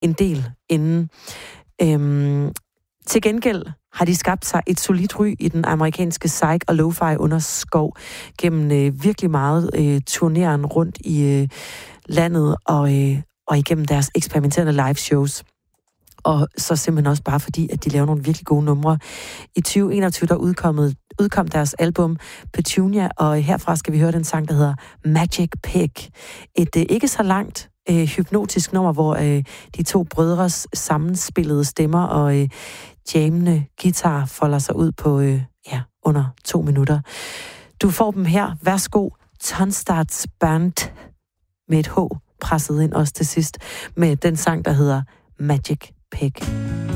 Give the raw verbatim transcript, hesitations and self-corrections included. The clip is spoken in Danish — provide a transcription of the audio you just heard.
en del inden. Øhm, til gengæld har de skabt sig et solidt ry i den amerikanske psych- og lo-fi underskov gennem øh, virkelig meget øh, turneren rundt i øh, landet og, øh, og igennem deres eksperimenterende live shows. Og så simpelthen også bare fordi, at de laver nogle virkelig gode numre. I tyve enogtyve der udkommet, udkom deres album Petunia, og herfra skal vi høre den sang, der hedder Magic Pig. Et øh, ikke så langt øh, hypnotisk nummer, hvor øh, de to brødres sammenspillede stemmer og øh, jammende guitar folder sig ud på øh, ja, under to minutter. Du får dem her. Værsgo, Tonstarts Band med et H presset ind også til sidst med den sang, der hedder Magic Pig.